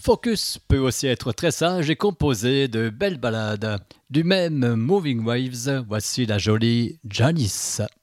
Focus peut aussi être très sage et composé de belles ballades. Du même Moving Waves, voici la jolie Janice.